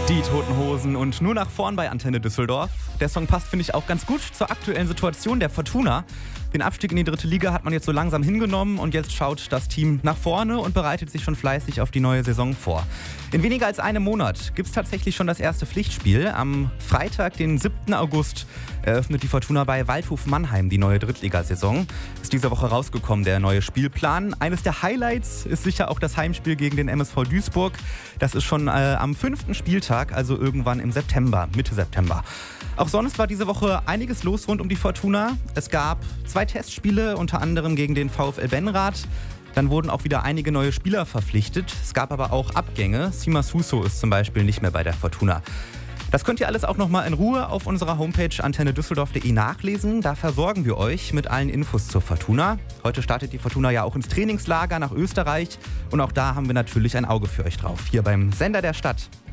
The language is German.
Die Toten Hosen und nur nach vorn bei Antenne Düsseldorf. Der Song passt, finde ich, auch ganz gut zur aktuellen Situation der Fortuna. Den Abstieg in die 3. Liga hat man jetzt so langsam hingenommen und jetzt schaut das Team nach vorne und bereitet sich schon fleißig auf die neue Saison vor. In weniger als einem Monat gibt es tatsächlich schon das erste Pflichtspiel. Am Freitag, den 7. August, eröffnet die Fortuna bei Waldhof Mannheim die neue Drittligasaison. Ist diese Woche rausgekommen, der neue Spielplan. Eines der Highlights ist sicher auch das Heimspiel gegen den MSV Duisburg. Das ist schon am 5. Spieltag, also irgendwann im September, Mitte September. Auch sonst war diese Woche einiges los rund um die Fortuna. Es gab 2 Testspiele, unter anderem gegen den VfL Benrath. Dann wurden auch wieder einige neue Spieler verpflichtet. Es gab aber auch Abgänge. Sima Suso ist zum Beispiel nicht mehr bei der Fortuna. Das könnt ihr alles auch nochmal in Ruhe auf unserer Homepage antennedüsseldorf.de nachlesen. Da versorgen wir euch mit allen Infos zur Fortuna. Heute startet die Fortuna ja auch ins Trainingslager nach Österreich. Und auch da haben wir natürlich ein Auge für euch drauf, hier beim Sender der Stadt.